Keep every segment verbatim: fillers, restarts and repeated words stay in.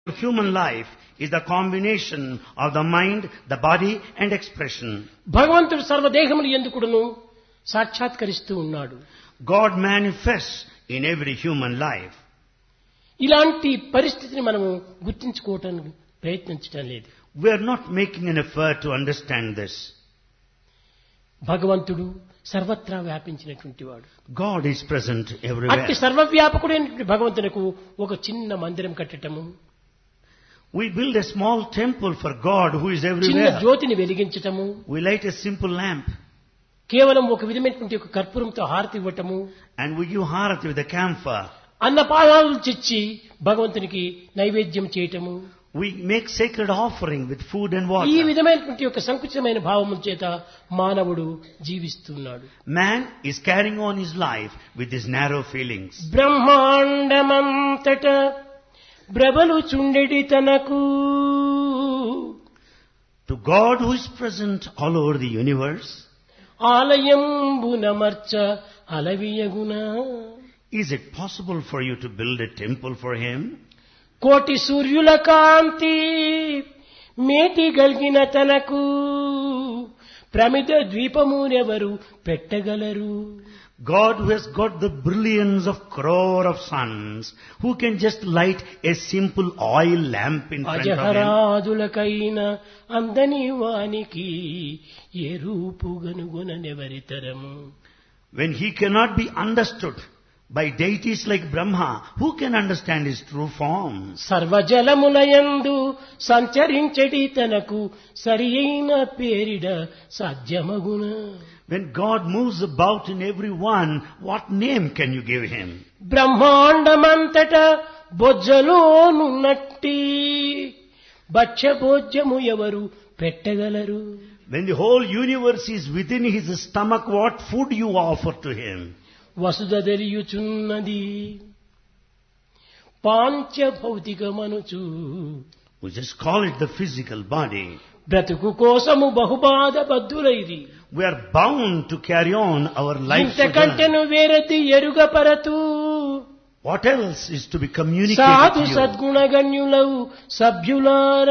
Human life is the combination of the mind, the body and expression. భగవంతుడు సర్వదేహములు ఎందుకుడును సాక్షాత్కరిస్తూ ఉన్నాడు. God manifests in every human life. ఇలాంటి పరిస్థితిని మనము గుర్తించుకోవటానికి ప్రయత్నించడం లేదు. We are not making an effort to understand this. భగవంతుడు సర్వత్రా వ్యాపించినటువంటి వాడు. God is present everywhere. అట్టి సర్వవ్యాపకుడైనటువంటి భగవంతునికి ఒక చిన్న మందిరం కట్టటము, We build a small temple for God who is చిన్న everywhere. జ్యోతిని వెలిగించటము, We light a simple lamp కేవలం ఒక విధమైనటువంటి ఒక కర్పూరంతో హారతి ఇవ్వటము, and we give harati with a camphor. అన్నపానాలు తెచ్చి భగవంతునికి నైవేద్యం చేయటము, We make sacred offering with food and ఈ water. విధమైనటువంటి ఒక సంకుచితమైన భావము చేత మానవుడు జీవిస్తున్నాడు. Man is carrying on his life with his narrow feelings. బ్రహ్మాండమంతట బ్రబలు చుండెడి తనకు To God who is present all over the universe, ఆలయంబునమర్చ అలవియగున is it possible for you to build a temple for him? కోటి సూర్యుల కాంతి మేటి గల్గిన తనకు ప్రమిద ద్వీపమునెవరు పెట్టగలరు. God who has got the brilliance of crore of suns, who can just light a simple oil lamp in front of him? అజహరాదులకైన అందని వానికి ఏ రూపు గనుగొననెవరితరము. When he cannot be understood by deities like Brahma, who can understand his true form? సర్వజలములయందు సంచరించడి తనకు సరి అయిన పేరిడ సాధ్యమగున. When God moves about in everyone, what name can you give him? బ్రహ్మాండమంతట బొజ్జలోనున్నట్టి భక్ష్య భోజ్యము ఎవరు పెట్టగలరు. When the whole universe is within his stomach, what food you offer to him? Vasudha తెలియుచున్నది పాంచభౌతికమనుచు, We just call it the physical body. బ్రతుకు కోసము బహుబాధ బద్ధులైరి. We are bound to carry on our life. ఇంతకంటెను వేరతి ఎరుగపరతు What else is to be communicated సాధు to you? సద్గుణగణ్యులవు సభ్యులార.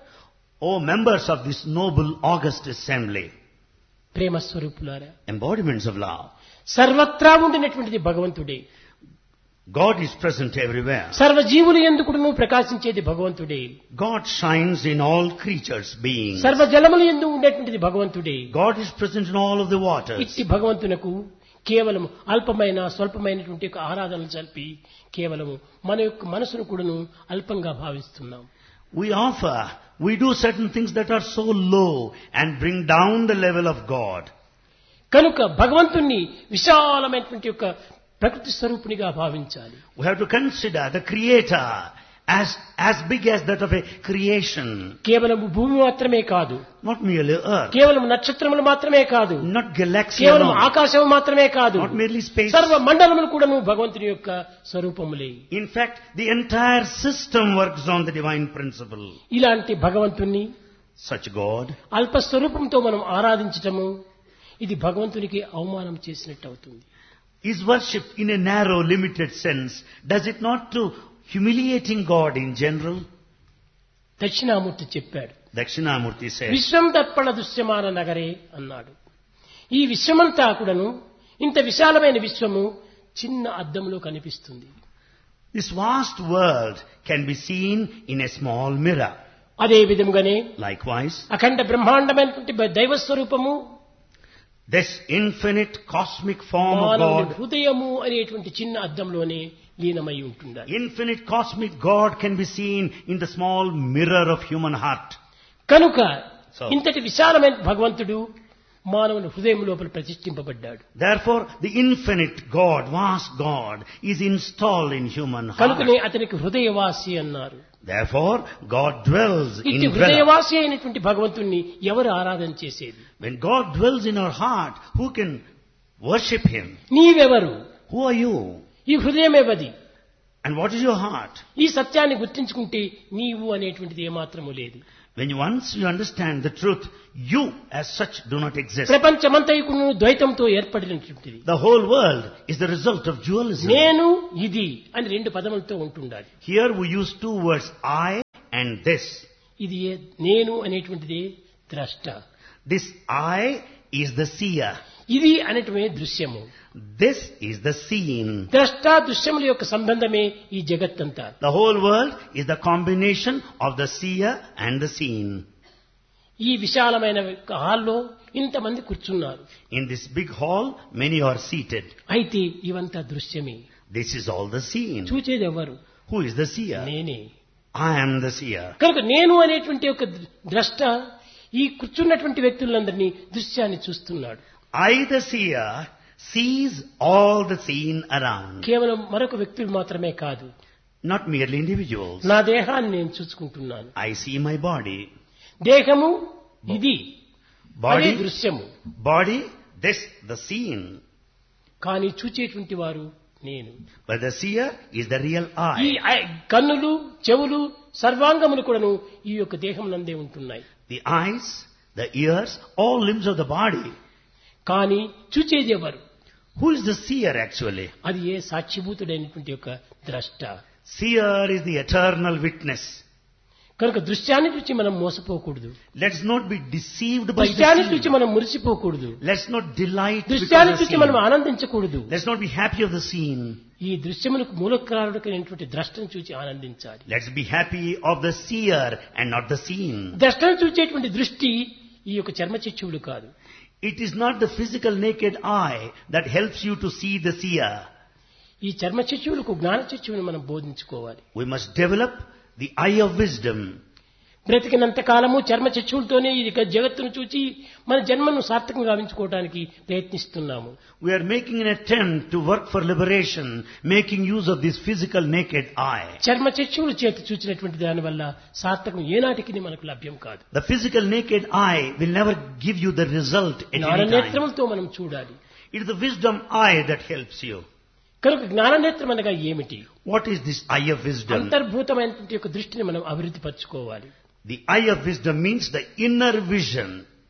O members of this noble august assembly, ప్రేమ స్వరూపులారా, embodiments of love, సర్వత్రా ఉండినటువంటిది భగవంతుడే. God is present everywhere. సర్వజీవులు ఎందుకును ప్రకాశించేది భగవంతుడే. God shines in all creatures, beings. సర్వజలములు ఎందు ఉండేటువంటిది భగవంతుడే. God is present in all of the waters. ఇట్టి భగవంతునకు కేవలం అల్పమైన స్వల్పమైనటువంటి ఒక ఆరాధనలు జరిపి కేవలము మన యొక్క మనసును కూడాను అల్పంగా భావిస్తున్నాం. We offer, we do certain things that are so low and bring down the level of God. కనుక భగవంతుణ్ణి విశాలమైనటువంటి యొక్క ప్రకృతి స్వరూపునిగా భావించాలి. We have to consider the Creator as, as big as that of a creation. కేవలం భూమి మాత్రమే కాదు, Not merely earth, కేవలం నక్షత్రములు మాత్రమే కాదు, not galaxy కేవలం alone, ఆకాశం మాత్రమే కాదు, not merely space. సర్వ మండలములు కూడాను భగవంతుని యొక్క స్వరూపములే. In fact, the entire system works on the divine principle. ఇలాంటి భగవంతుణ్ణి Such God, అల్ప స్వరూపంతో మనం ఆరాధించటము ఇది భగవంతునికి అవమానం చేసినట్టు అవుతుంది. is worshipped in a narrow, limited sense. Does it not to humiliating God in general? Dakshinamurthy చెప్పాడు, Dakshinamurti said, విశ్వం దర్పణ దృశ్యమాన నగరే అన్నాడు. ఈ విశ్వమంతా కూడాను ఇంత విశాలమైన విశ్వము చిన్న అద్దంలో కనిపిస్తుంది. this vast world can be seen in a small mirror. అదే విధంగానే Likewise, అఖండ బ్రహ్మాండమైనటువంటి దైవ స్వరూపము this infinite cosmic form of మానవుని God, హృదయము అనేటువంటి చిన్న అద్దంలోనే లీనమై ఉంటుండాలి. infinite cosmic God can be seen in the small mirror of human heart. కనుక So- ఇంతటి విశాలమైన భగవంతుడు మానవుని హృదయం లోపల ప్రతిష్ఠింపబడ్డాడు. Therefore, the infinite God, vast God, is installed in human heart. కనుకనే అతనికి హృదయవాసి అన్నారు. Therefore, God dwells ఇట్టి in dweller. హృదయవాసి అయినటువంటి భగవంతుణ్ణి ఎవరు ఆరాధన చేసేది? When God dwells in our heart, who can worship Him? నీవెవరు? Who are you? ఈ హృదయం ఎవది? And what is your heart? ఈ సత్యాన్ని గుర్తించుకుంటే నీవు అనేటువంటిది ఏమాత్రము లేదు. When you, once you understand the truth, you as such do not exist. ప్రపంచమంతయుకును ద్వైతంతో ఏర్పడినటువంటిది. The whole world is the result of dualism. నేను ఇది అని రెండు పదములతో ఉంటుండాలి. Here we use two words, I and this. ఇది ఏ- నేను అనేటువంటిది ద్రష్ట. This I is the seer. ఇది అనేటువంటి దృశ్యము. This is the seen. ద్రష్ట దృశ్యముల యొక్క సంబంధమే ఈ జగత్తంతా. The whole world is the combination of the seer and the seen. ఈ విశాలమైన హాల్లో ఇంతమంది కూర్చున్నారు. In this big hall, many are seated. అయితే ఇవంతా దృశ్యమే. This is all the seen. చూచేది ఎవరు? Who is the seer? నేనే. I am the seer. కనుక నేను అనేటువంటి ఒక ద్రష్ట ఈ కూర్చున్నటువంటి వ్యక్తులందరినీ దృశ్యాన్ని చూస్తున్నాడు. I, the seer, sees all the seen around. కేవలం మరొక వ్యక్తులు మాత్రమే కాదు. Not merely individuals. నా దేహాన్ని నేను చూసుకుంటున్నాను. I see my body. దేహము ఇది అదే Body, దృశ్యము. body, this, the seen. కానీ చూచేటువంటి వారు నేను. But the seer is the real ఈ I. ఐ- కన్నులు చెవులు సర్వాంగములు కూడాను ఈ యొక్క దేహం నందే ఉంటున్నాయి. The eyes, the ears, all limbs of the body. కానీ చూచేది ఎవరు? Who is the seer actually? అది ఏ సాక్షిభూతుడైనటువంటి యొక్క ద్రష్ట. Seer is the eternal witness. కనుక దృశ్యాన్ని చూచి మనం మోసపోకూడదు. Let's not be deceived by దృశ్యాన్ని the చూచి seen. మనం మురిసిపోకూడదు. Let's not delight because దృశ్యాన్ని of the చూచి మనం seen. ఆనందించకూడదు. Let's not be happy of the seen. ఈ దృశ్యములకు మూలకారుడైనటువంటి ద్రష్టను చూచి ఆనందించాలి. Let's be happy of the seer and not the seen. ద్రష్టను చూచేటువంటి దృష్టి ఈ యొక్క చర్మచక్షువులు కాదు. It is not the physical naked eye that helps you to see the seer. ఈ చర్మచక్షువులకు జ్ఞానచక్షువుని మనం బోధించుకోవాలి. We must develop the eye of wisdom. బ్రతికినంత కాలము చర్మచక్షువులతోనే ఈ జగత్తును చూచి మన జన్మను సార్థకంగా గావించుకోవడానికి ప్రయత్నిస్తున్నాము. We are making an attempt to work for liberation, making use of this physical naked eye. చర్మచక్షువుల చేత చూచినటువంటి దాని వల్ల సార్థకం ఏనాటికి మనకు లభ్యం కాదు. The physical naked eye will never give you the result at any time. జ్ఞాననేత్రములతో మనం చూడాలి. It is the wisdom eye that helps you. కనుక జ్ఞాననేత్రం అనగా ఏమిటి? What is this eye of wisdom? అంతర్భూతమైనటువంటి యొక్క దృష్టిని మనం అభివృద్ధి పరచుకోవాలి. The eye of wisdom means the inner vision.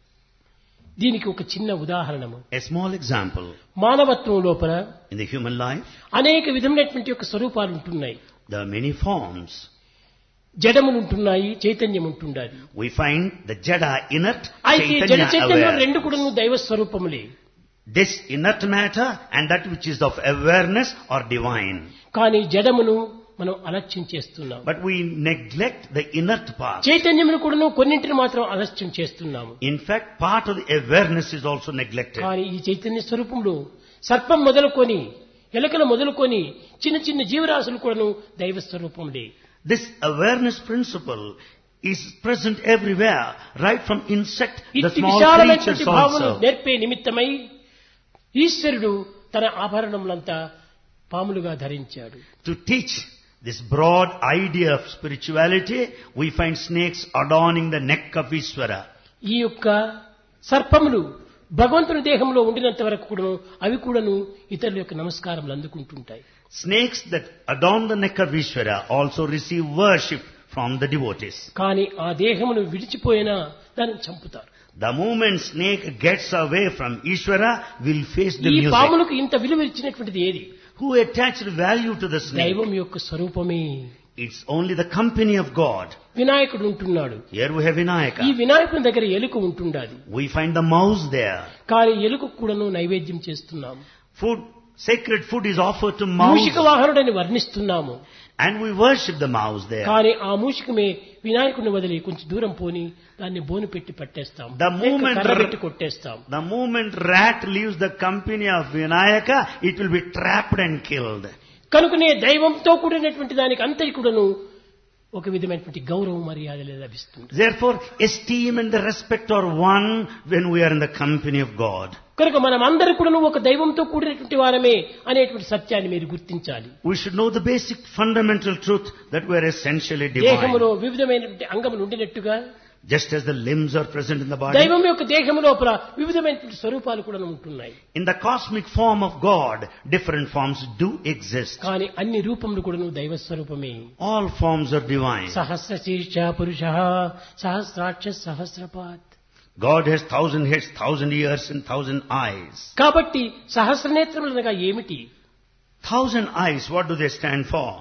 దీనికి ఒక చిన్న ఉదాహరణము. A small example. మానవత్వం లోపల In the human life, అనేక విధమైనటువంటి యొక్క స్వరూపాలు ఉంటున్నాయి. there are many forms. జడములు ఉంటున్నాయి, చైతన్యం ఉంటుండాలి. We find the jada inert, అయితే జడ chaitanya చైతన్యం aware. రెండు కూడా దైవ స్వరూపములే. This inert matter and that which is of awareness are divine. కానీ జడమును మనం అలక్ష్యం చేస్తున్నాం. But we neglect the inert part. చైతన్యమును కూడా కొన్నింటిని మాత్రం అలక్ష్యం చేస్తున్నాము. In fact, part of the awareness is also neglected. కానీ ఈ చైతన్య స్వరూపంలో సర్పం మొదలుకొని ఎలకలు మొదలుకొని చిన్న చిన్న జీవరాశులు కూడాను దైవ స్వరూపములే. This awareness principle is present everywhere, right from insect, the ఇట్టి small విశాలమైనటువంటి creatures భావన also. నేర్పే నిమిత్తమై ఈశ్వరుడు తన ఆభరణములంతా పాములుగా ధరించాడు. To teach this broad idea of spirituality, we find snakes adorning the neck of Ishvara. ఈ యొక్క సర్పములు భగవంతుని దేహంలో ఉండినంత వరకు కూడాను అవి కూడాను ఇతరుల యొక్క నమస్కారములు అందుకుంటుంటాయి. Snakes that adorn the neck of Ishvara also receive worship from the devotees. కానీ ఆ దేహమును విడిచిపోయినా దాన్ని చంపుతారు. The moment snake gets away from Ishvara, will face the ఈ music. పాములకు ఇంత విలువ ఇచ్చినటువంటిది ఏది? Who attached value to the snake? దైవం యొక్క స్వరూపమే. It's only the company of God. వినాయకుడు ఉంటున్నాడు. Here we have ఈ Vinayaka. వినాయకుని దగ్గర ఎలుక ఉంటుండాది. We find the mouse there. కానీ ఎలుక కూడాను నైవేద్యం చేస్తున్నాము. Food, sacred food is offered to Mushika mouse. వాహనుడని వర్ణిస్తున్నాము. And we worship the mouse there. కానీ ఆ మూషికమే వినాయకుడిని వదిలి కొంచెం దూరం పోని దాన్ని బోను పెట్టి పట్టేస్తాం. The లేక moment- కర్ర పెట్టి కొట్టేస్తాం. The moment rat leaves the company of Vinayaka, it will be trapped and killed. కనుకనే దైవంతో కూడినటువంటి దానికి అంతటి కూడాను ఒక విధమైనటువంటి గౌరవ మర్యాదలు లభిస్తుంది. Therefore, esteem and the respect are one when we are in the company of God. కనుక మనం అందరూ కూడాను ఒక దైవంతో కూడినటువంటి వారమే అనేటువంటి సత్యాన్ని మీరు గుర్తించాలి. We should know the basic fundamental truth that we are essentially దేహములో divine. వివిధమైనటువంటి అంగములు ఉండినట్టుగా Just as the limbs are present in the body. దైవం యొక్క దేహము లోపల వివిధమైనటువంటి స్వరూపాలు కూడా ఉంటున్నాయి. In the cosmic form of God, different forms do exist. కానీ అన్ని రూపములు కూడా దైవ స్వరూపమే. All forms are divine. సహస్ర శీర్ష పురుష సహస్రాక్ష సహస్రపాత్. God has thousand heads, thousand ears and thousand eyes. కాబట్టి సహస్రనేత్రములు అనగా ఏమిటి? Thousand eyes, what do they stand for?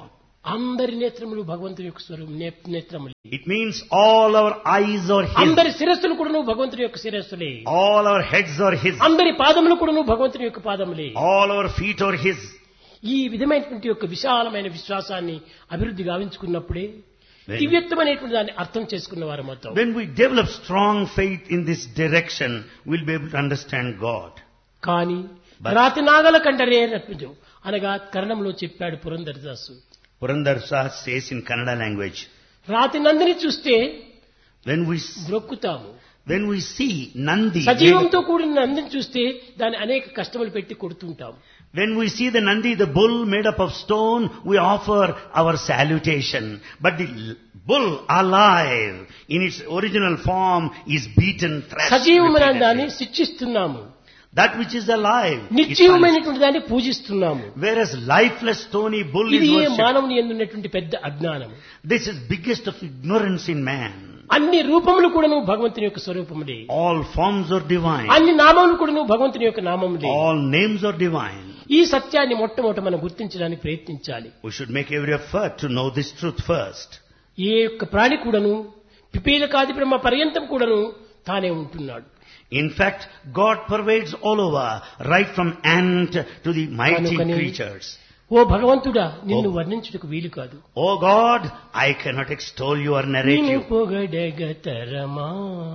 అందరి నేత్రములు భగవంతుని యొక్క స్వరూపం నేత్రములు. It means all our eyes are His. అందరి శిరస్సులు కూడాను భగవంతుని యొక్క శిరస్సులే. All our heads are His. అందరి పాదములు కూడాను భగవంతుని యొక్క పాదములే. All our feet are His. ఈ విధమైనటువంటి యొక్క విశాలమైన విశ్వాసాన్ని అభివృద్ధి గావించుకున్నప్పుడే దివ్యత్వమైనటువంటి దాన్ని అర్థం చేసుకున్న వారు మొత్తం. When we develop strong faith in this direction, we'll be able to understand God. కానీ రాతి నాగల కండరే రత్నజం అనగా కర్ణంలో చెప్పాడు Purandara Dasa. Purandara says in Kannada language, రాతి నందిని చూస్తే when we బ్రొక్కుతాము. when we see Nandi, సజీవంతో కూడిన నందిని చూస్తే దాన్ని అనేక కష్టములు పెట్టి కొడుతుంటాం. when we see the Nandi, the bull made up of stone, we offer our salutation. But the bull alive in its original form is beaten, thrashed సజీవమైన దాన్ని repeatedly. శిక్షిస్తున్నాము. That which is alive is punished. నిర్జీవమైనటువంటి దాన్ని పూజిస్తున్నాము. Whereas lifeless stony bull ఇది is A worshipped. మానవుని యందున్నటువంటి పెద్ద అజ్ఞానం. This is biggest of ignorance in man. అన్ని రూపములు కూడాను భగవంతుని యొక్క స్వరూపములే. All forms are divine. అన్ని నామములు కూడాను భగవంతుని యొక్క నామములే. All names are divine. ఈ సత్యాన్ని మొట్టమొదట మనం గుర్తించడానికి ప్రయత్నించాలి. We should make every effort to know this truth first. ఏ యొక్క ప్రాణి కూడాను పిపీలకాది బ్రహ్మ పర్యంతం కూడాను తానే ఉంటున్నాడు. In fact, God pervades all over, right from ant to the mighty Kanukani. creatures. ఓ భగవంతుడా నిన్ను వర్ణించుటకు వీలు కాదు. Oh God, I cannot extol you or narrate నిన్ను you. పొగడగతరమా.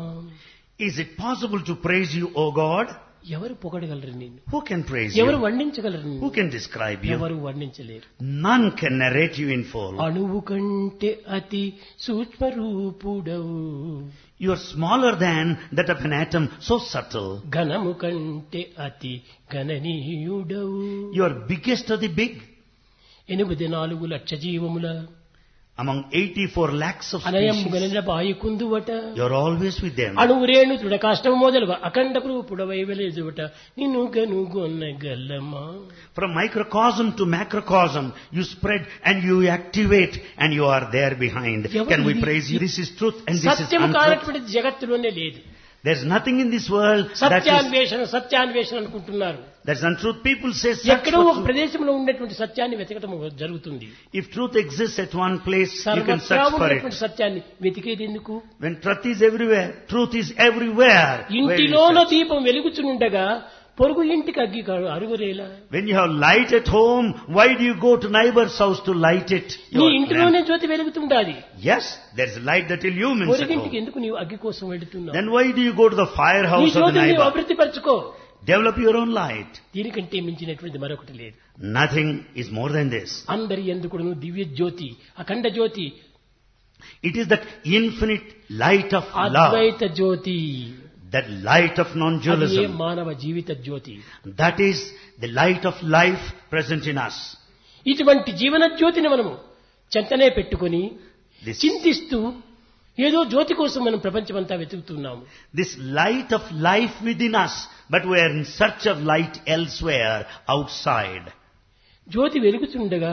Is it possible to praise you, O God? ఎవరు పొగడగలరు నిన్ను? Who can praise ఎవరు you? వర్ణించగలరు Who నిన్ను? can describe you? ఎవరు వర్ణించలేరు. None can narrate you in full. అణువు కంటే అతి సూక్ష్మ రూపుడవు. You are smaller than that of an atom, so subtle. ఘనము కంటే అతి గణనీయుడవు. You are biggest of the big. ఎనిమిది నాలుగు లక్ష జీవముల Among eighty-four lakhs of అనయం species, గణన బాయికుందువట. you are always with them. అణువు రేణు దృఢకాష్టము మొదలుగా అఖండ రూపుడవై వెలుగుట నిన్ను గనుగొనగలమా. From microcosm to macrocosm, you spread and you activate and you are there behind. Evaru Can we idi- praise you? This is truth and this is సత్యము untruth. కానటువంటిది జగత్తులోనే లేదు. There's nothing in this world that is, సత్యాన్వేషణ సత్యాన్వేషణ అనుకుంటున్నారు. that's untruth. People say search ఎక్కడో for ఒక truth. ప్రదేశంలో ఉండేటువంటి సత్యాన్ని వెతకడం జరుగుతుంది. If truth exists at one place, you can సర్వత్రా search for ఉన్నటువంటి it. సత్యాన్ని వెతికేది ఎందుకు? When truth is everywhere, truth is everywhere. Where you ఇంటిలోన search? దీపం వెలుగుచుండగా పొరుగు ఇంటికి అగ్గి అరుగురేలా. When you have light at home, why do you go to neighbor's house to light it? నీ Your ఇంటిలోనే lamp. Jyothi వెలుగుతుండాలి. Yes, there's light that illumines at పొరుగింటికి home. ఎందుకు నీవు అగ్గి కోసం వెళుతున్నావు? Then why do you go to the నీ firehouse of the జ్యోతిని నీవు neighbor? అభివృద్ధి పరచుకో. Develop your own light. దీనికంటే మించినటువంటి మరొకటి లేదు. Nothing is more than this. అందరి ఎందుకు దివ్య జ్యోతి అఖండ జ్యోతి It is that infinite light of love, Advaita Jyothi. that light of అది ఏ non-dualism. మానవ జీవిత జ్యోతి. That is the light of life present in us. ఇటువంటి జీవన జ్యోతిని మనము చెంతనే పెట్టుకొని This, చింతిస్తూ ఏదో జ్యోతి కోసం మనం ప్రపంచమంతా వెతుకుతున్నాము. this light of life within us, but we are in search of light elsewhere, outside. Jyothi వెలుగుతుండగా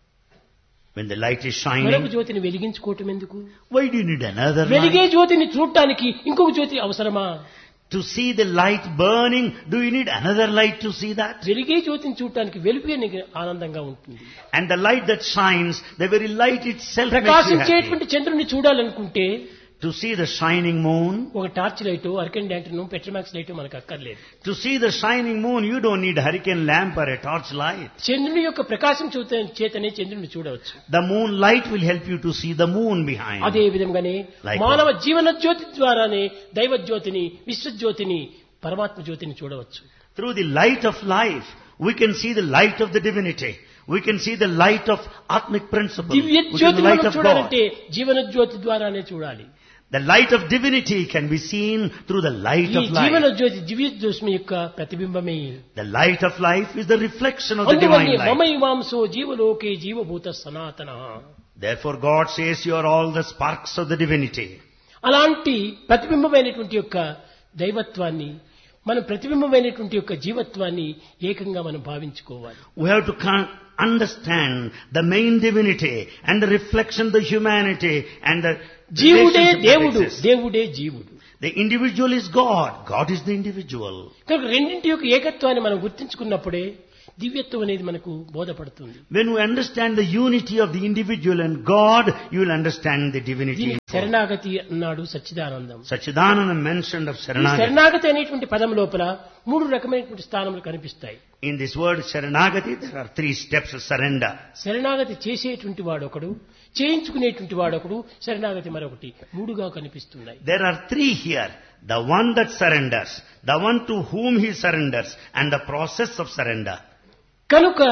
When the light is మరొక shining, జ్యోతిని వెలిగించుకోవటం ఎందుకు? why do you need another వెలిగే light? జ్యోతిని చూడటానికి ఇంకొక జ్యోతి అవసరమా? To see the light burning, do you need another light to see that? వెలిగే జ్యోతిని చూడటానికి వెలుపే నీకు ఆనందంగా ఉంటుంది. And the light that shines, the very light itself makes you happy. ప్రకాశించేటువంటి చంద్రుడిని చూడాలనుకుంటే To see the shining moon, ఒక torch light అర్కెన్ lantern Petromax light మనకు అక్కర్లేదు. to see the shining moon, you don't need a hurricane lamp or a torch light. చంద్రుని యొక్క ప్రకాశం చూత- చేతనే చంద్రుని చూడవచ్చు. The moonlight will help you to see the moon behind. అదే విధంగానే Likewise. మానవ జీవన జ్యోతి ద్వారానే దైవ జ్యోతిని విశ్వజ్యోతిని పరమాత్మ జ్యోతిని చూడవచ్చు. Through the light of life, we can see the light of the divinity. We can see the light of Atmic principle. Divya We can జ్యోతిని the light మనం of God. చూడాలంటే జీవన జ్యోతి ద్వారానే చూడాలి. The light of divinity can be seen through the light ఈ of జీవన life. జ్యోతి దివ్య జ్యోతి యొక్క ప్రతిబింబమే. The light of life is the reflection of the అందువల్ల divine light. మమైవాంసో జీవలోకే జీవభూత సనాతన. Therefore God says you are all the sparks of the divinity. అలాంటి ప్రతిబింబమైనటువంటి యొక్క దైవత్వాన్ని మనం ప్రతిబింబమైనటువంటి యొక్క జీవత్వాన్ని ఏకంగా మనం భావించుకోవాలి. We have to con- understand the main divinity and the reflection of the humanity and the జీవుడే relationship that దేవుడు, exists. దేవుడే జీవుడు. The individual is God. God is the individual. కనుక రెండింటి యొక్క ఏకత్వాన్ని మనం గుర్తించుకున్నప్పుడే దివ్యత్వం అనేది మనకు బోధపడుతుంది. When we understand the unity of the individual and God, you will understand the divinity. దీన్ని శరణాగతి అన్నాడు సచ్చిదానందం. Sachidananda mentioned of ఈ Sharanagati. శరణాగతి అనేటువంటి పదం లోపల మూడు రకమైనటువంటి స్థానములు కనిపిస్తాయి. In this word Sharanagati, there are three steps of surrender. శరణాగతి చేసేటువంటి వాడొకడు, చేయించుకునేటువంటి వాడొకడు, శరణాగతి మరొకటి, మూడుగా కనిపిస్తున్నాయి. There are three here. The one that surrenders, the one to whom he surrenders, and the process of surrender. కనుక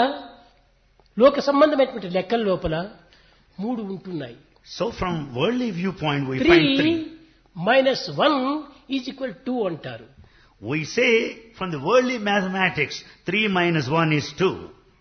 లోక సంబంధమైనటువంటి లెక్కల లోపల మూడు ఉంటున్నాయి. So from worldly viewpoint we three find three. Minus one is equal two అంటారు. We say from the worldly mathematics, three minus one is two.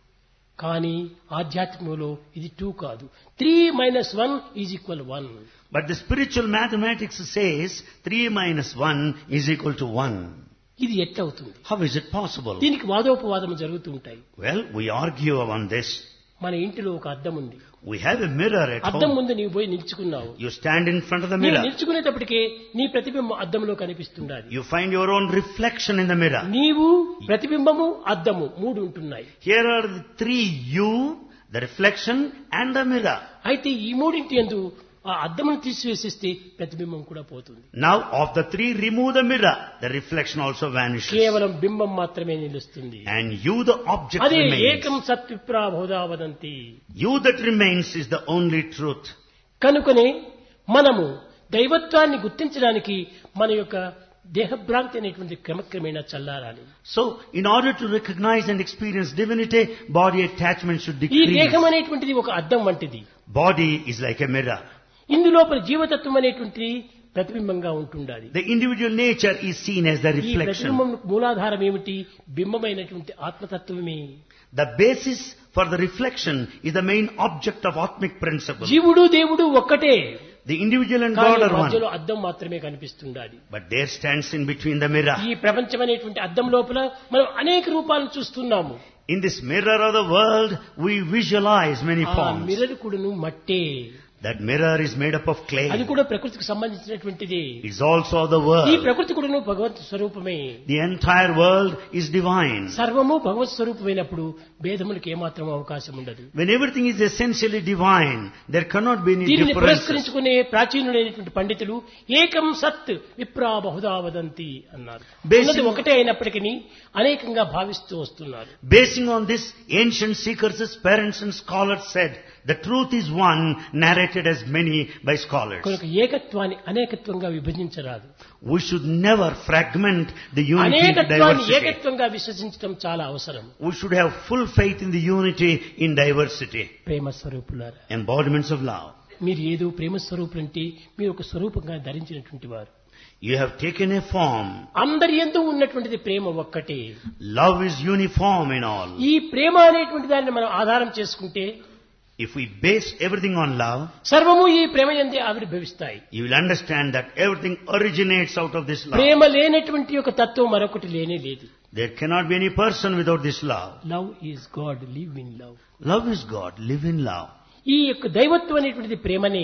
కానీ ఆధ్యాత్మికంలో ఇది టూ కాదు. Three minus one is equal one. But the spiritual mathematics says three minus one is equal to one. ఇది ఎట్లవుతుంది? How is it possible? దీనికి వాదోపవాదం జరుగుతూ ఉంటాయి. Well, we argue on this. మన ఇంటిలో ఒక అద్దం ఉంది. We have a mirror at అద్దం home. ముందు నీవు పోయి నిల్చుకున్నావు. You stand in front of the నీవు mirror. నిల్చుకునేటప్పటికే నీ ప్రతిబింబం అద్దంలో కనిపిస్తుండాలి. You find your own reflection in the mirror. నీవు, ప్రతిబింబము, అద్దము మూడు ఉంటున్నాయి. Here are the three: you, the reflection, and the mirror. అయితే ఈ మూడింటి యందు ఆ అద్దమును తీసివేసేస్తే ప్రతిబింబం కూడా పోతుంది. Now, of the three, remove the mirror. The reflection also vanishes. కేవలం బింబం మాత్రమే నిలుస్తుంది. And you, the object, అదే remains. ఏకం సత్విప్రా బహుధా వదంతి. You that remains is the only truth. కనుకనే మనము దైవత్వాన్ని గుర్తించడానికి మన యొక్క దేహభ్రాంతి అనేటువంటి క్రమక్రమేణా చల్లారాలి. So, in order to recognize and experience divinity, body attachment should ఈ decrease. దేహం అనేటువంటిది ఒక అద్దం వంటిది. Body is like a mirror. ఇందులోపల జీవతత్వం అనేటువంటిది ప్రతిబింబంగా ఉంటుండాలి. The individual nature is seen as the ఈ reflection. ప్రతిబింబం మూలాధారం ఏమిటి? బింబమైనటువంటి ఆత్మతత్వమే. The basis for the reflection is the main object of Atmic principle. జీవుడు దేవుడు ఒక్కటే. The individual and కానీ God are మధ్యలో one. అద్దం మాత్రమే కనిపిస్తుండాలి. But there stands in between the mirror. ఈ ప్రపంచం అనేటువంటి అద్దం లోపల మనం అనేక రూపాలను చూస్తున్నాము. In this mirror of the world, we visualize many ఆ forms. మిర్రర్ కూడాను మట్టే. That mirror is made up of అది clay. కూడా ప్రకృతికి సంబంధించినటువంటిది. It's also the ఈ world. ప్రకృతి కూడాను భగవత్ స్వరూపమే. The entire world is divine. సర్వము భగవత్ స్వరూపమైనప్పుడు భేదములకు ఏమాత్రం అవకాశం ఉండదు. When everything is essentially divine, there cannot be any దీనిని differences. పురస్కరించుకునే ప్రాచీనులైనటువంటి పండితులు ఏకం సత్ విప్రా బహుధా వదంతి అన్నారు. Basing- ఉన్నది ఒకటే అయినప్పటికీ అనేకంగా భావిస్తూ వస్తున్నారు. Basing on this, ancient seekers, parents and scholars said, the truth is one, narrated as many by scholars. కనుక ఏకత్వాన్ని అనేకత్వంగా విభజించరాదు. We should never fragment the unity into అనేకత్వాన్ని diversity. ఏకత్వంగా విశ్వసించడం చాలా అవసరం. We should have full faith in the unity in diversity. ప్రేమ స్వరూపులారా, Embodiments of love. మీరు ఏదో ప్రేమ స్వరూపులంటే మీరు ఒక స్వరూపంగా ధరించినటువంటి వారు. You have taken a form. అందరి యందు ఉన్నటువంటిది ప్రేమ ఒక్కటే. Love is uniform in all. ఈ ప్రేమ అనేటువంటి దాన్ని మనం ఆధారం చేసుకుంటే If we base everything on love, సర్వము ఈ ప్రేమ యందే ఆవిర్భవిస్తాయి. you will understand that everything originates out of this love. ప్రేమ లేనటువంటి యొక్క తత్వం మరొకటి లేనే లేదు. There cannot be any person without this love. Love is God, live in love. Love is God, live in love. ఈ యొక్క దైవత్వం అనేటువంటిది ప్రేమనే.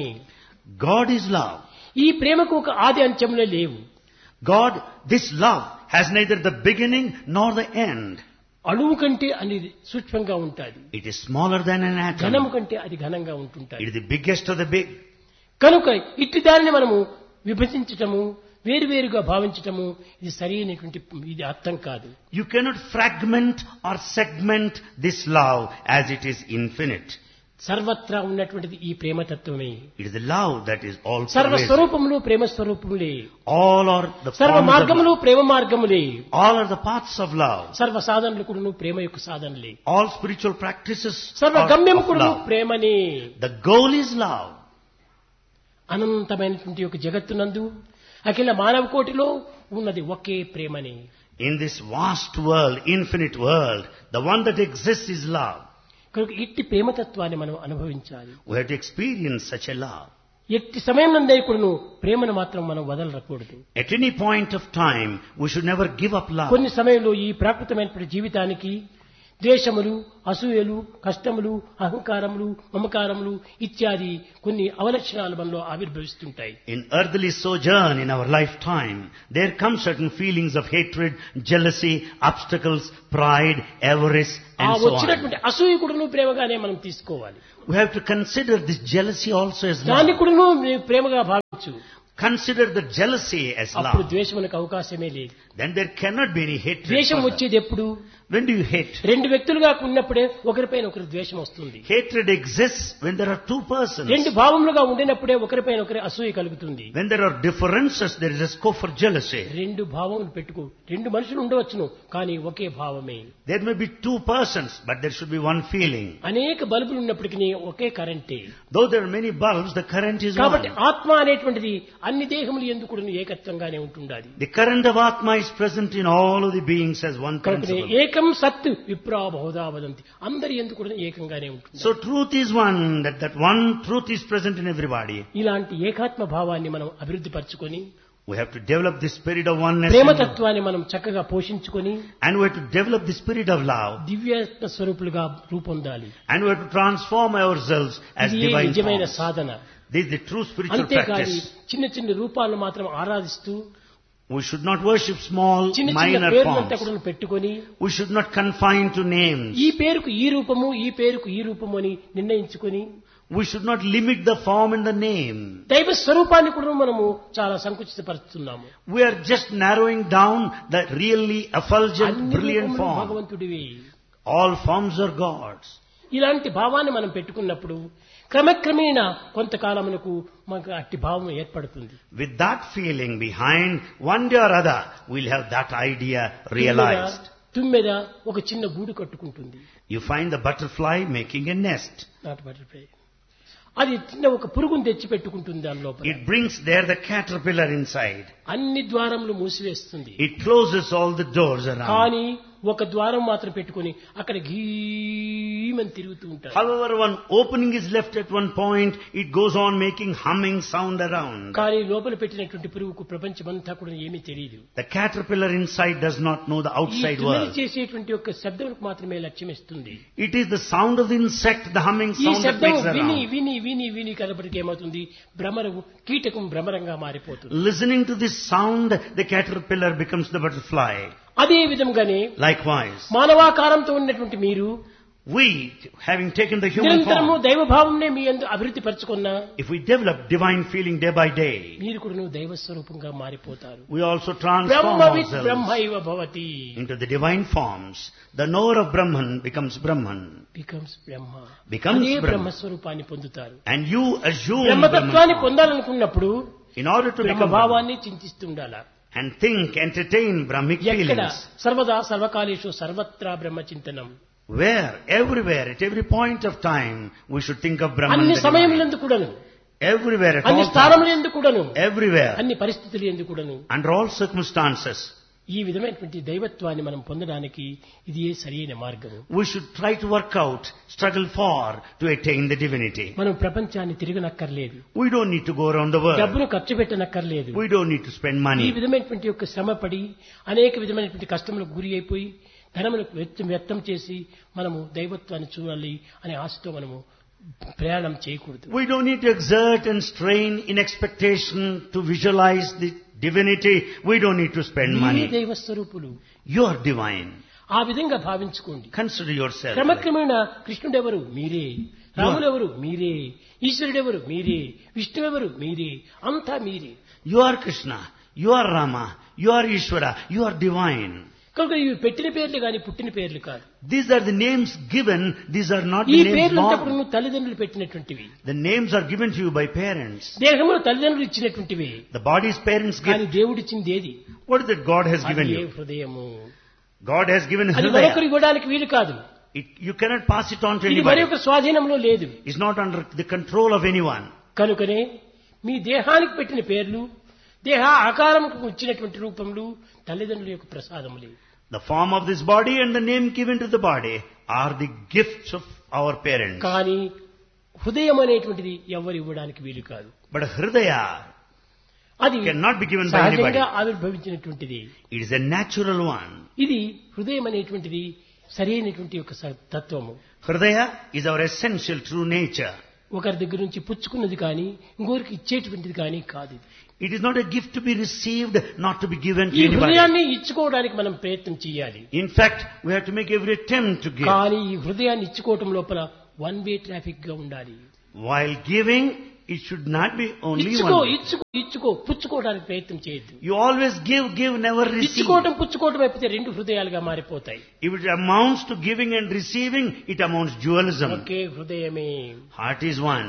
God is love. ఈ ప్రేమకు ఒక ఆది అంత్యములే లేవు. God, this love has neither the beginning nor the end. అణువు కంటే అనేది సూక్ష్మంగా ఉంటుంది. It is smaller than an atom. ఘనము కంటే అది ఘనంగా It ఉంటుంటాయి. is the biggest of the big. కనుక ఇట్టి దానిని మనము విభజించటము, వేరువేరుగా భావించటము ఇది సరైనటువంటి ఇది అర్థం కాదు. You cannot fragment or segment this love as it is infinite. సర్వత్రా ఉన్నటువంటిది ఈ ప్రేమతత్వమే. It is the love that is all సర్వ pervasive. స్వరూపములు Prema స్వరూపములే. All are the సర్వ forms of మార్గములు love. Prema మార్గములే. All are the paths of love. సర్వ సాధనలు కూడాను ప్రేమ యొక్క సాధనలే. All spiritual practices సర్వ are గమ్యం of కూడాను love. ప్రేమనే. The goal is love. అనంతమైనటువంటి యొక్క జగత్తునందు అఖిల మానవ కోటిలో ఉన్నది ఒకే ప్రేమనే. In this vast world, infinite world, the one that exists is love. కనుక ఇట్టి ప్రేమతత్వాన్ని మనం అనుభవించాలి. We have to experience such a love. ఎట్టి సమయం నందే కూడాను ప్రేమను మాత్రం మనం వదలకూడదు. At any point of time, we should never give up love. కొన్ని సమయంలో ఈ ప్రాకృతమైనటువంటి జీవితానికి ద్వేషములు, అసూయలు, కష్టములు, అహంకారములు, మమకారములు ఇత్యాది కొన్ని అవలక్షణాలు మనలో ఆవిర్భవిస్తుంటాయి. In earthly sojourn in our lifetime, there come certain feelings of hatred, jealousy, obstacles, pride, avarice, ఆ and so on. వచ్చినటువంటి అసూయ కూడాను ప్రేమగానే మనం తీసుకోవాలి. We have to consider this jealousy also as దాన్ని love. కూడాను ప్రేమగా భావించు. Consider the jealousy as అప్పుడు love. ద్వేషమునకు అవకాశమే లేదు. Then there cannot be any hatred. ద్వేషం further. వచ్చేది ఎప్పుడు? When do you hate? రెండు వ్యక్తులుగా ఉన్నప్పుడే ఒకరిపైన ఒకరి ద్వేషం వస్తుంది. Hatred exists when there are two persons. రెండు భావములుగా ఉండినప్పుడే ఒకరిపైన ఒకరి అసూయ కలుగుతుంది. When there are differences, there is a scope for jealousy. రెండు భావములు పెట్టుకో. రెండు మనుషులు ఉండవచ్చును, కానీ ఒకే భావమే. There may be two persons, but there should be one feeling. అనేక బల్బులు ఉన్నప్పటికీ ఒకే కరెంటే. Though there are many bulbs, the current is కాబట్టి one. ఆత్మ అనేటువంటిది అన్ని దేహములు ఎందుకు కూడా ఏకత్వంగానే ఉంటుండాలి. The current of Atma is present in all of the beings as one principle. ఏకం సత్ విప్రా బహుధా వదంతి. అందరి ఎందుకు కూడా ఏకంగానే ఉంటుంది. So truth is one, that that one truth is present in everybody. ఇలాంటి ఏకాత్మ భావాన్ని మనం అభివృద్ధి పరచుకొని, We have to develop the spirit of oneness. ప్రేమతత్వాన్ని మనం చక్కగా పోషించుకొని, And we have to develop the spirit of love. దివ్యాత్మ స్వరూపులుగా రూపొందాలి. And we have to transform ourselves as ఇది divine నిజమైన forms. Sadhana. This is the true spiritual అంతేకాని practice. చిన్న చిన్న రూపాలను మాత్రం ఆరాధిస్తూ We should not worship small, చిన్న చిన్న minor పేర్లంతా forms. కూడా పెట్టుకొని, We should not confine to names. ఈ పేరుకు ఈ రూపము, ఈ పేరుకు ఈ రూపము అని నిర్ణయించుకొని, We should not limit the form and the name. దైవ స్వరూపాన్ని కూడా మనము చాలా సంకుచితపరుస్తున్నాము. We are just narrowing down the really effulgent, అన్ని brilliant రూపములు form. భగవంతుడివి. All forms are God's. ఇలాంటి భావాన్ని మనం పెట్టుకున్నప్పుడు క్రమక్రమేణ కొంతకాలమునకు మనకు అట్టి భావం ఏర్పడుతుంది. With that feeling behind, one day or other, we'll have that idea realized. తుమ్మెద ఒక చిన్న గూడు కట్టుకుంటుంది. You find the butterfly making a nest. Not butterfly. అది చిన్న ఒక పురుగును తెచ్చి పెట్టుకుంటుంది దాని లోపల. It brings there the caterpillar inside. అన్ని ద్వారములు మూసివేస్తుంది. It closes all the doors around. కానీ ఒక ద్వారం మాత్రం పెట్టుకుని అక్కడ గీమని తిరుగుతూ ఉంటారు. However, one opening is left at one point, it goes on making humming sound around. కానీ లోపల పెట్టినటువంటి పురుగుకు ప్రపంచమంతా కూడా ఏమీ తెలియదు. The caterpillar inside does not know the ఈ outside తుమ్మెద world. చేసేటువంటి యొక్క శబ్దములకు మాత్రమే లక్ష్యమిస్తుంది. It is the sound of the insect, the humming ఈ sound that శబ్దం makes విని around. విని విని విని కనబడికి ఏమవుతుంది, భ్రమరం కీటకం భ్రమరంగా మారిపోతుంది. Listening to this sound, the caterpillar becomes the butterfly. అదే విధంగానే Likewise, మానవాకారంతో ఉన్నటువంటి మీరు we, having taken the human నిరంతరము form, దైవభావంనే మీ యందు అభివృద్ధి పరచుకున్నా if we develop divine feeling day by day, మీరు కూడా దైవ స్వరూపంగా మారిపోతారు. we also transform బ్రహ్మవిత్ ourselves బ్రహ్మైవ Bhavati. into the divine forms. The knower of Brahman becomes Brahman. Becomes Brahma. Becomes అదే Brahma. బ్రహ్మస్వరూపాన్ని పొందుతారు. And you assume బ్రహ్మతత్వాన్ని Brahman. పొందాలనుకున్నప్పుడు In order to become Brahman బ్రహ్మభావాన్ని చింతిస్తుండాల. and think, entertain Brahmic ఎక్కడ feelings, సర్వదా సర్వకాలేషు సర్వత్రా బ్రహ్మ చింతనం. where, everywhere, at every point of time, we should think of Brahman. అన్ని the divine. సమయములందు కూడాను, Everywhere, at అన్ని all స్థానములు times, ఎందు కూడాను, everywhere, అన్ని పరిస్థితులు ఎందు కూడాను under all circumstances, ఈ విధమైనటువంటి దైవత్వాన్ని మనం పొందడానికి ఇది ఏ సరైన మార్గము. we should try to work out, struggle for, to attain the divinity. మనం ప్రపంచాన్ని తిరగనక్కర్లేదు, We don't need to go around the world. డబ్బును ఖర్చు పెట్టనక్కర్లేదు. We don't need to spend ఈ money. విధమైనటువంటి యొక్క శ్రమపడి అనేక విధమైనటువంటి కష్టములకు గురి అయిపోయి ధనములకు వ్యర్థం వ్యర్థం చేసి మనము దైవత్వాన్ని చూడాలి అనే ఆశతో మనము ప్రయాణం చేయకూడదు. We don't need to exert and strain in expectation to visualize the divinity. We don't need to spend మీరే money. దైవ స్వరూపులు. You are divine. ఆ విధంగా భావించుకోండి. Consider yourself. క్రమక్రమేణ కృష్ణుడెవరు మీరే, రాములెవరు మీరే, ఈశ్వరుడెవరు మీరే, విష్ణువెవరు మీరే, అంతా మీరే. You are Krishna. You are Rama. You are Ishvara. You are divine. కనుక ఇవి పెట్టిన పేర్లు కాని పుట్టిన పేర్లు కాదు. These are the names given. These are not ఈ the names పేర్లంతప్పుడు born. నువ్వు తల్లిదండ్రులు పెట్టినటువంటివి. The names are given to you by parents. దేహములు తల్లిదండ్రులు ఇచ్చినటువంటివి. The body's parents కానీ give. దేవుడిచ్చింది ఏది? What is that God has given అది ఏ you? హృదయము. God has given అది Hridaya. మరొకరు ఇవ్వడానికి వీలు కాదు. It, you cannot pass it on to ఇది anybody. మరొక స్వాధీనంలో లేదు. It's not under the control of anyone. కనుకనే మీ దేహానికి పెట్టిన పేర్లు, దేహ ఆకారముకు ఇచ్చినటువంటి రూపములు తల్లిదండ్రుల యొక్క ప్రసాదములే. The form of this body and the name given to the body are the gifts of our parents. కానీ హృదయం అనేటువంటిది ఎవరు ఇవ్వడానికి వీలు కాదు. But Hridaya అది cannot be given by anybody. సహజంగా ఆవిర్భవించినటువంటిది. It is a natural one. ఇది హృదయం అనేటువంటిది సరైనటువంటి యొక్క స- తత్వము. Hridaya is our essential true nature. ఒకరి దగ్గర నుంచి పుచ్చుకున్నది కానీ ఇంకొకరికి ఇచ్చేటువంటిది కానీ కాదు ఇది. It is not a gift to be received, not to be given to ఈ anybody. హృదయాన్ని ఇచ్చుకోవడానికి మనం ప్రయత్నం చేయాలి. In fact, we have to make every attempt to give. కానీ ఈ హృదయాన్ని ఇచ్చుకోవటం లోపల వన్ వే ట్రాఫిక్ గా ఉండాలి. While giving, it should not be only ఇచ్చుకో one way. ఇచ్చుకో ఇచ్చుకో పుచ్చుకోవడానికి ప్రయత్నం చేయొద్దు. You always give, give, never receive. ఇచ్చుకోవటం పుచ్చుకోవటం అయిపోతే రెండు హృదయాలుగా మారిపోతాయి. If it amounts to giving and receiving, it amounts dualism. ఒకే హృదయమే. Heart is one.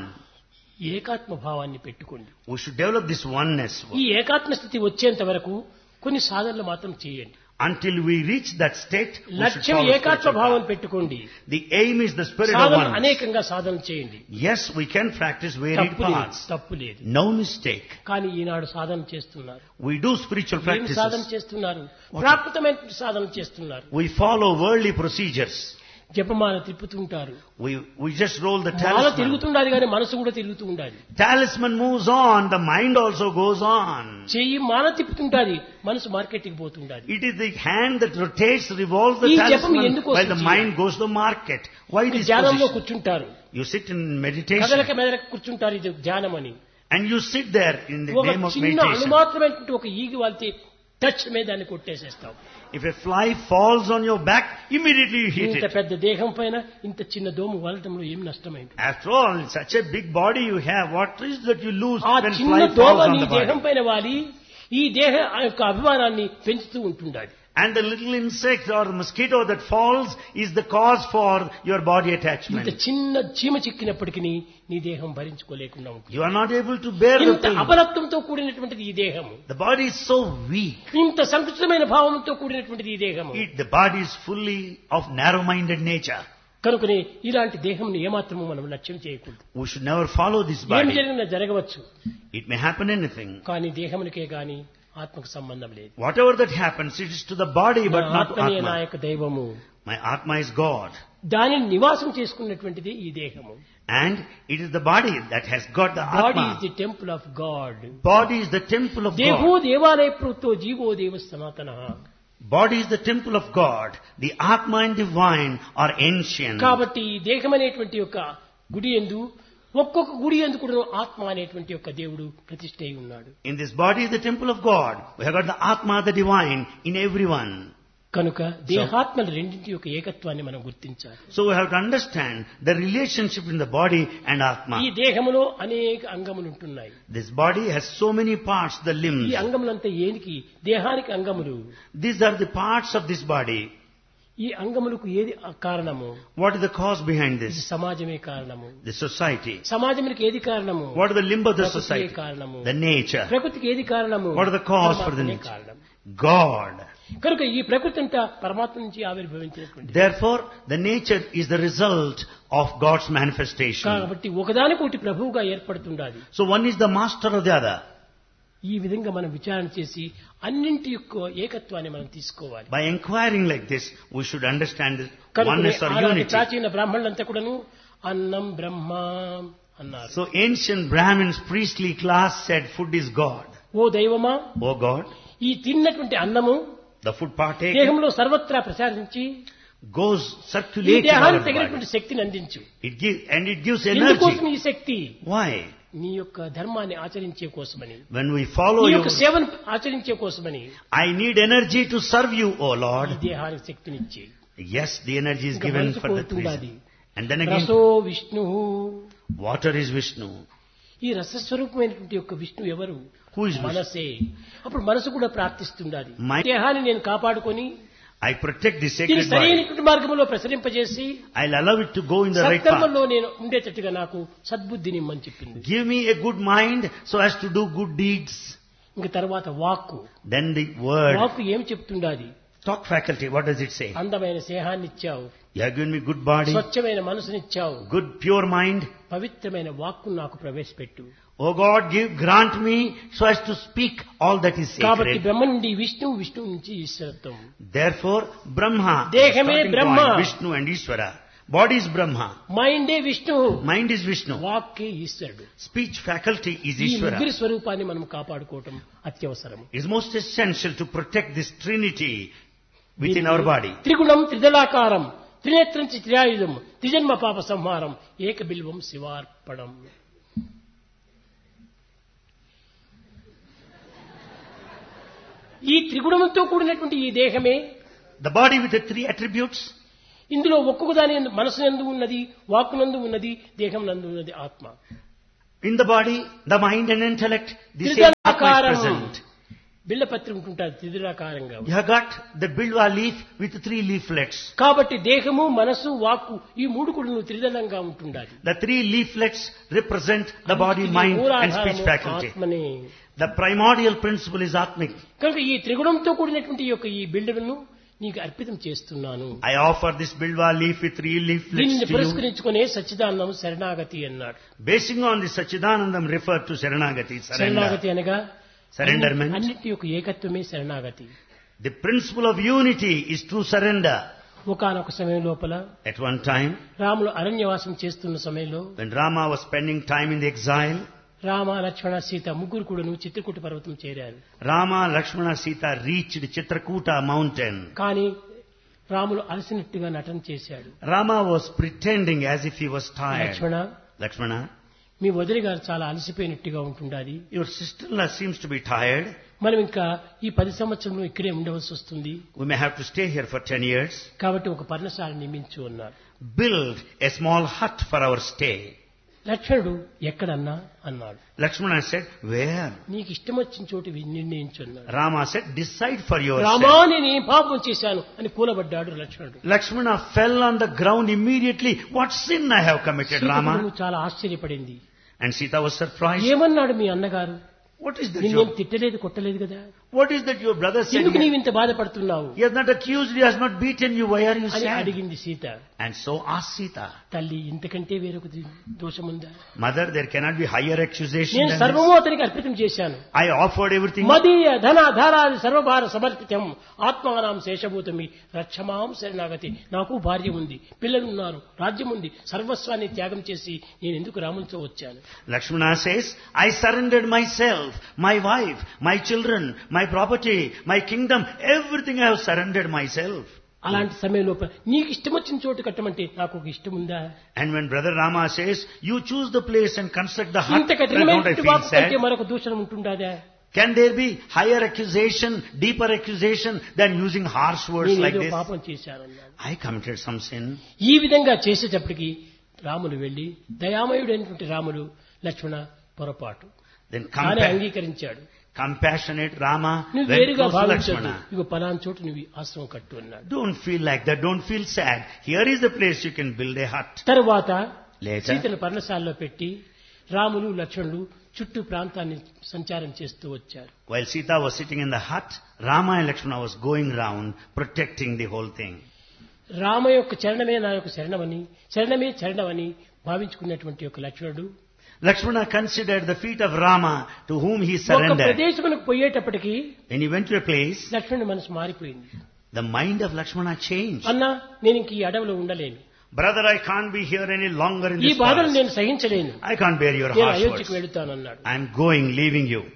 ఏకాత్మ భావాన్ని పెట్టుకోండి. We should develop this oneness. ఈ ఏకాత్మ స్థితి వచ్చేంత వరకు కొన్ని సాధనలు మాత్రం చేయండి. Until we reach that state, we should లక్ష్యం follow ఏకాత్మ spiritual భావం path. పెట్టుకోండి. The aim is the spirit of Sadhana oneness. అనేకంగా సాధన చేయండి. Yes, we can practice varied తప్పు లేదు, paths. తప్పు లేదు. No mistake. కానీ ఈనాడు సాధన చేస్తున్నారు. We do spiritual ఏం సాధన practices. చేస్తున్నారు? ప్రాకృతమైన సాధన చేస్తున్నారు. We follow worldly procedures. జపమాల తిప్పుతుంటారు. We, we just roll the Mala talisman. తిరుగుతుండాలి కానీ మనసు కూడా తిరుగుతూ ఉండాలి. Talisman moves on, the mind also goes on. చెయ్యి మాల తిప్పుతుంటాది, మనసు మార్కెట్కి పోతుండాలి. It is the hand that rotates, revolves the ఈ జపం talisman ఎందుకోసం while the చేయాలి? mind goes to the market. Why this ధ్యానంలో position? కూర్చుంటారు. You sit in meditation కదలక మెదలక కూర్చుంటారు. ఇది ధ్యానం అని. and you sit there in the ఒక name of చిన్న meditation. అణుమాత్రమైనటువంటి ఒక ఈగి వాళ్తే టచ్ మీద దాన్ని కొట్టేసేస్తాం. If a fly falls on your back, immediately you hit ఇంత it. పెద్ద దేహం పైన ఇంత చిన్న దోమ వలటంలో ఏం నష్టమైంది? After all, such a big body you have, what is that you lose ఆ when చిన్న fly దోమ falls on నీ the దేహం body? పైన వాలి ఈ దేహ యొక్క అభిమానాన్ని పెంచుతూ ఉంటుండాలి. And the little insect or the mosquito that falls is the cause for your body ఇంత attachment. చిన్న చీమ చిక్కినప్పటికీ నీ దేహం భరించుకోలేకుండా ఉంటుంది. You are not able to bear the ఇంత pain. అబలత్వంతో కూడినటువంటిది ఈ దేహము. The body is so weak. ఇంత సంకుచితమైన భావంతో కూడినటువంటిది ఈ దేహము. It, the body is fully of narrow-minded nature. కనుకనే ఇలాంటి దేహంను ఏమాత్రము మనం లక్ష్యం చేయకూడదు. We should never follow this ఏం body. జరిగినా జరగవచ్చు, It may happen anything. కానీ దేహమునికే గాని ఆత్మకు సంబంధం లేదు. Whatever that happens, it is to the body నా but not to ఆత్మనే నా Atma. యొక్క దైవము. My Atma is God. దానిని నివాసం చేసుకున్నటువంటిది ఈ దేహము. And it is the body that has got the body is Atma. The temple of God. Body is the temple of దేహో God. దేవాలయ ప్రవృత్తో జీవో దేవ సనాతన. Body is the temple of God. The Atma and divine are ancient. కాబట్టి ఈ దేహం అనేటువంటి యొక్క గుడి యందు ఒక్కొక్క గుడి యందు కూడా ఆత్మ అనేటువంటి యొక్క దేవుడు ప్రతిష్ఠ అయి ఉన్నాడు. In this body is the temple of God. We have got the Atma, the divine, in everyone. కనుక దేహాత్మల రెండింటి యొక్క ఏకత్వాన్ని మనం గుర్తించాలి. So we have to understand the relationship in the body and ఈ Atma. దేహములో అనేక అంగములు ఉంటున్నాయి. This body has so many parts, the ఈ limbs. అంగములంతా ఏనికి? దేహానికి అంగములు. These are the parts of this body. ఈ అంగములకు ఏది కారణము? What is the cause behind ఇది this? సమాజమే కారణము. The society. సమాజానికి ఏది కారణము? What is the limb of the ప్రకృతియే society? కారణము. The nature. ప్రకృతికి ఏది కారణము? What is the cause for the పరమాత్మనే nature? కారణం. God. కనుక ఈ ప్రకృతి అంతా పరమాత్మ నుంచి ఆవిర్భవించినటువంటి. Therefore, the nature is the result of God's manifestation. కాబట్టి ఒకదానికొకటి ప్రభువుగా ఏర్పడుతుండాలి. So one is the master of the other. ఈ విధంగా మనం విచారణ చేసి అన్నింటి యొక్క ఏకత్వాన్ని మనం తీసుకోవాలి. By inquiring like this, we should understand the కనుక oneness or ఆనాటి unity. ప్రాచీన బ్రాహ్మణులంతా కూడాను అన్నం బ్రహ్మ అన్నారు. So ancient Brahmins, priestly class said food is God. ఓ దైవమా, Oh God, ఈ తిన్నటువంటి అన్నము the food partaken దేహంలో సర్వత్రా ప్రసారించి goes ఈ circulating all దేహానికి over the తగినటువంటి body. శక్తిని అందించు. It gives, and it gives ఎందుకోసం energy. ఈ శక్తి? Why? నీ యొక్క ధర్మాన్ని ఆచరించే కోసమని, When we follow నీ you, యొక్క సేవను ఆచరించే కోసమని I need energy to serve you, O ఈ Lord. దేహానికి శక్తినిచ్చి. Yes, the energy is ఇంకా given మనసు for that కోరుతుండాలి. reason. And then again, రసో Vishnu. water is Vishnu. ఈ రసస్వరూపమైనటువంటి యొక్క విష్ణు ఎవరు? Who is Vishnu? మనసే. అప్పుడు మనసు కూడా ప్రార్థిస్తుండాలి. My- దేహాన్ని నేను కాపాడుకొని I protect the దీన్ని sacred body. సరైనటువంటి మార్గంలో ప్రసరింపజేసి I'll allow it to go in the right path. సత్కర్మంలో నేను ఉండేటట్టుగా నాకు సద్బుద్ధిని ఇమ్మని చెప్పింది. Give me a good mind so as to do good deeds. ఇంక తర్వాత వాక్కు. Then the word. వాక్కు ఏం చెప్తుండాది? Talk faculty, what does it say? అందమైన దేహాన్ని ఇచ్చావు, You have given me good body, స్వచ్ఛమైన మనసునిచ్చావు, good pure mind. పవిత్రమైన వాక్కు నాకు ప్రవేశపెట్టు. O God, give, grant me so as to speak all that is కాబట్టి sacred. బ్రహ్మ నుండి విష్ణు, విష్ణు నుంచి ఈశ్వరత్వం. Therefore, Brahma, Dehame starting Brahma. point, Vishnu and Ishvara. Body is Brahma. మైండే Vishnu, Mind is Vishnu. వాక్కే ఈశ్వరుడు. Speech faculty is ఈ Ishvara. ముగ్గురి స్వరూపాన్ని మనం కాపాడుకోవటం అత్యవసరం. It is most essential to protect this trinity. within our body. త్రిగుణం త్రిదళాకారం త్రినేత్రం త్రియాయుధం త్రిజన్మ పాప సంహారం ఏక బిల్వం శివార్పణం. ఈ త్రిగుణంతో కూడినటువంటి ఈ దేహమే, the body with the three attributes, ఇందులో ఒక్కొక్క దాని మనసు నందు ఉన్నది, వాక్కు నందు ఉన్నది, దేహం నందు ఉన్నది ఆత్మ. in the body, the mind and intellect, the same Atma is present. బిళ్ళపత్రి ఉంటుంటారు త్రిదళాకారంగా. You have got the bilwa leaf with three leaflets. కాబట్టి దేహము మనసు వాక్కు ఈ మూడు కూడా త్రిదళంగా ఉంటుండాలి. The three leaflets represent the body, mind and speech faculty. ఆత్మనే. The primordial principle is Atmic. కనుక ఈ త్రిగుణంతో కూడినటువంటి ఈ యొక్క ఈ బిల్డను నీకు అర్పితం చేస్తున్నాను. I offer this bilwa leaf with three leaflets దీనిని to you. పురస్కరించుకునే సచ్చిదానందం శరణాగతి అన్నాడు. Basing on the Sachidanandam referred to Saranagati, శరణాగతి surrender. అనగా Surrenderment. అన్నిటి యొక్క ఏకత్వమే శరణాగతి. The principle of unity is true surrender. ఒకానొక సమయం లోపల At one time, రాములు అరణ్యవాసం చేస్తున్న సమయంలో when Rama was spending time in the exile, Rama Lakshmana Sita ముగ్గురు కూడాను చిత్రకూట పర్వతం చేరారు. Rama, Lakshmana, Sita reached Chitrakuta mountain. కానీ రాములు అలసినట్టుగా నటన చేశాడు. Rama was pretending as if he was tired. Lakshmana, Lakshmana, మీ వదిలి గారు చాలా అలసిపోయినట్టుగా ఉంటుండాలి. your sister-in-law seems to be tired. మనం ఇంకా ఈ పది సంవత్సరంలో ఇక్కడే ఉండవలసి వస్తుంది. We may have to stay here for ten years. కాబట్టి ఒక పర్ణశాల నిర్మించు అన్నారు. Build a small hut for our stay. లక్ష్మణుడు ఎక్కడన్నా అన్నాడు. Lakshmana said, where? నీకు ఇష్టం వచ్చిన చోటు నిర్ణయించు అన్నాడు. Rama said, decide for Rama yourself. నేను ఏం పాపం చేశాను అని కూలబడ్డాడు లక్ష్మణుడు. Lakshmana fell on the ground immediately. What sin I have committed, Sita Rama? కూడాను చాలా ఆశ్చర్యపడింది. And Sita was surprised. ఏమన్నాడు మీ అన్నగారు? What is that నిన్నేం your, తిట్టలేదు కొట్టలేదు కదా, what is that your brother said? ఎందుకు He, నీవు ఇంత బాధపడుతున్నావు he has not accused you, he has not beaten you. Why are you అని sad? అడిగింది Sita. And so asked Sita. తల్లి ఇంతకంటే వేరొక దోషముందా? Mother, there cannot be higher accusation నేను than సర్వము this. అతనికి అర్పితం చేశాను. I offered everything. మదీయ ధన ధారాది సర్వభార సమర్పితం ఆత్మానాం శేషభూతమి రక్షమాం శరణాగతి. నాకు భార్య ఉంది, పిల్లలున్నారు, రాజ్యం ఉంది, సర్వస్వాన్ని త్యాగం చేసి నేను ఎందుకు రామునితో వచ్చాను? Lakshmana says, I surrendered myself, my wife, my children, my property, my kingdom, everything I have surrendered myself. అలాంటి సమయంలో నీకు ఇష్టం వచ్చిన చోటు కట్టమంటే నాకు ఒక ఇష్టం ఉందా? And when brother Rama says, you choose the place and construct the hut, ఇంత then don't I కఠినమైన feel వాక్కు కంటే sad? మరొక దూషణం ఉంటుందా? Can there be higher accusation, deeper accusation than using harsh words నేను like ఏదో this? పాపం చేశానన్నాడు. I committed some sin. ఈ విధంగా చేసేటప్పటికి రాములు వెళ్లి దయామయుడైనటువంటి రాములు లక్ష్మణ పొరపాటు Then కానీ compa- అంగీకరించాడు. compassionate Rama నువ్వు went వేరుగా close to భావించదు, Lakshmana. ఇగో పలానా చోటు నువ్వు ఆశ్రమం కట్టు అన్నాడు. Don't feel like that. Don't feel sad. Here is the place you can build a hut. తరువాత Later, సీతను పర్ణశాలలో పెట్టి రాములు లక్ష్మణులు చుట్టూ ప్రాంతాన్ని సంచారం చేస్తూ వచ్చారు. while Sita was sitting in the hut, Rama and Lakshmana was going round protecting the whole thing. Rama యొక్క చరణమే నా యొక్క శరణమని, శరణమే చరణమని భావించుకున్నటువంటి యొక్క లక్ష్మణుడు Lakshmana considered the feet of Rama to whom he ఒక surrendered. ప్రదేశమునకు పోయేటప్పటికి When he went to a place, లక్ష్మణుడి మనసు మారిపోయింది. the mind of Lakshmana changed. అన్నా నేను ఇంక ఈ అడవిలో ఉండలేను, Brother, I can't be here any longer in ఈ this బాధను forest. నేను సహించలేను, I can't bear your నేను harsh అయోధ్యకు words. వెళుతానన్నాడు. I am going, leaving you.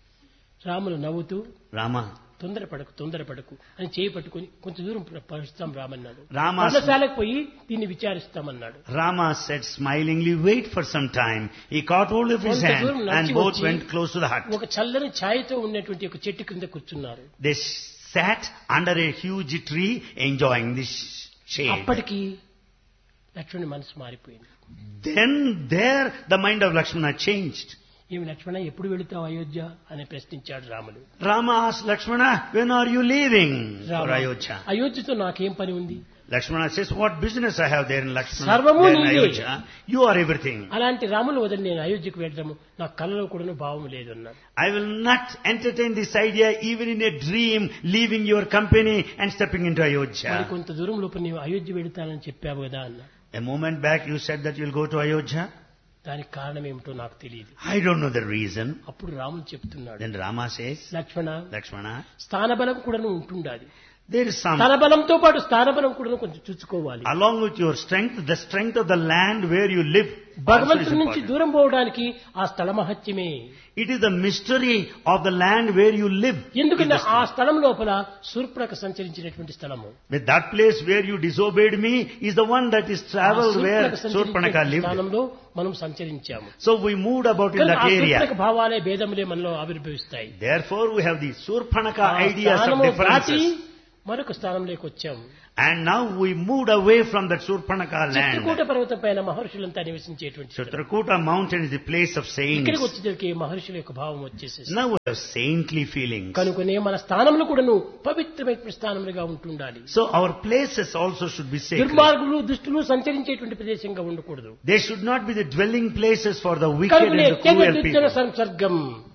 Ramulu నవ్వుతూ Rama, తొందరపడకు తొందరపడకు అని చేయి పట్టుకుని కొంచెం దూరం పరుస్తాం రామన్నాడు. Rama- పర్ణశాలకు పోయి దీన్ని విచారిస్తామన్నాడు. Rama said smilingly, wait for some time. He caught hold of his కొంత hand దూరం and నడిచి both వచ్చి went close to the hut. ఒక చల్లని ఛాయతో ఉన్నటువంటి ఒక చెట్టు కింద కూర్చున్నారు. They sat under a huge tree enjoying this shade. అప్పటికి లక్ష్మణుడి మనసు మారిపోయింది. Then there the mind of Lakshmana changed. ఏమి లక్ష్మణ ఎప్పుడు వెళుతావు అయోధ్య అని ప్రశ్నించాడు రాముడు. Rama asked Lakshmana, when are you leaving Rama, for Ayodhya? అయోధ్యతో నాకేం పని ఉంది? Lakshmana says, what business I have there in Lakshmana? సర్వము There in నీవే. Ayodhya? You are everything. అలాంటి రాములు వదిలి నేను అయోధ్యకు వెళ్ళడము నా కళ్ళలో కూడా భావం లేదు అన్నాడు. I will not entertain this idea even in a dream, leaving your company and stepping into మరి Ayodhya. కొంత దూరం లోపల నీవు అయోధ్య వెళుతానని చెప్పావు కదా అన్నా. A moment back you said that you will go to Ayodhya. దానికి కారణం ఏమిటో నాకు తెలియదు. I don't know the reason. అప్పుడు రాముడు చెప్తున్నాడు, Then Rama says, లక్ష్మణ Lakshmana, స్థానబలం కూడా ఉంటుండాలి, there is some, తన బలంతో పాటు స్థానబలం కూడా కొంచెం చూసుకోవాలి. along with your strength, the strength of the land where you live also is భగవంతుడి నుంచి important. దూరం పోవడానికి ఆ స్థల మహత్యమే. It is the mystery of the land where you live. ఎందుకంటే Is the- ఆ స్థలం లోపల శూర్పణఖ సంచరించినటువంటి స్థలము. With that place where you disobeyed me is the one that is ఆ traveled where Shurpanakha Surpanaka సంచరించినటువంటి lived. స్థానంలో మనం సంచరించాము. So we moved about in కానీ that ఆ area. శూర్పణఖ భావాలే భేదములే మనలో ఆవిర్భవిస్తాయి. Therefore we have the Surpanaka ఆ ideas of స్థానము దాటి differences. మరొక స్థానంలోకి వచ్చాము. And now we moved away from that Surpanaka Chitrakoot land. పర్వతం పైన మహర్షులంతా నివసించేటువంటి స్థలం. Chitrakuta mountain is the place of saints. ఇక్కడికి వచ్చేసరికి మహర్షుల యొక్క భావం వచ్చేసేసి Now we have saintly feelings. కనుకనే మన స్థానంలో కూడాను పవిత్రమైన స్థానములుగా ఉంటుండాలి. So our places also should be sacred. దుర్మార్గులు దుష్టులు సంచరించేటువంటి ప్రదేశంగా ఉండకూడదు. They should not be the dwelling places for the wicked and కనుకనే the cruel త్యజ people. సంసర్గం.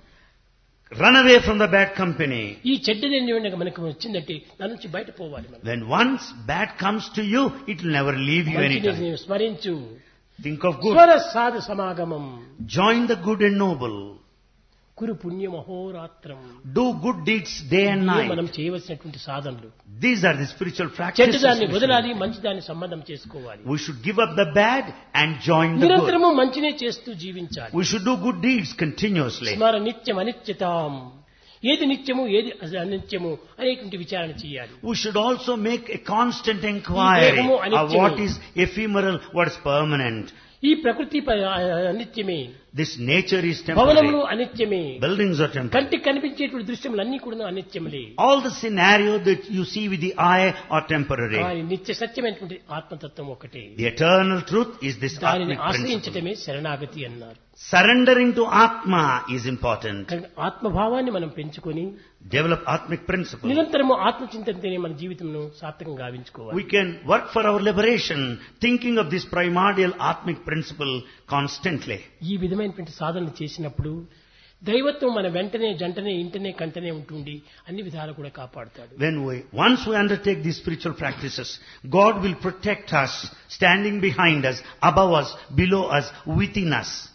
Run away from the bad company. ఈ చెడ్డదేని మనకు వచ్చిందంటే దాని నుంచి బయట పోవాలి మనం. When once bad comes to you, it will never leave you anytime. మంచిని స్మరించు. Think of good. స్వర సాధు సమాగమం. Join the good and noble. కురు పుణ్య మహోరాత్రం. Do good deeds day and ఇవే night. మనం చేయవలసినటువంటి సాధనలు. These are the spiritual practices. చెడ్డదాన్ని we should వదలాలి, మంచిదాన్ని సంబంధం చేసుకోవాలి. We should give up the bad and join the good. నిరంతరము మంచినే చేస్తూ జీవించాలి. We should do good deeds continuously. స్మర నిత్యం అనిత్యతాం. ఏది నిత్యము ఏది అనిత్యము అనేటువంటి విచారణ చేయాలి. We should also make a constant inquiry దేహము of అనిత్యము. what is ephemeral, what is permanent. ఈ ప్రకృతి ప- అనిత్యమే. This nature is భవనములు temporary. అనిత్యమే. Buildings are temporary. కంటికి కనిపించేటువంటి దృశ్యములన్నీ కూడా అనిత్యములే. All the scenario that you see with the eye are temporary. కానీ నిత్య సత్యమైనటువంటి ఆత్మతత్వం ఒకటే. The eternal truth is this దానిని Atmic principle. ఆశ్రయించటమే శరణాగతి అన్నారు. Surrendering to Atma is important. కనుక ఆత్మభావాన్ని మనం పెంచుకొని Develop Atmic principle. నిరంతరము ఆత్మచింతనతోనే మన జీవితంను సార్థకంగా గావించుకోవాలి. We can work for our liberation thinking of this primordial Atmic principle constantly. ఈ విధమైనటువంటి సాధనలు చేసినప్పుడు దైవత్వం మన వెంటనే జంటనే ఇంటనే కంటనే ఉంటుండి అన్ని విధాలు కూడా కాపాడుతాడు. When we, once we undertake these spiritual practices, God will protect us, standing behind us, above us, below us, within us.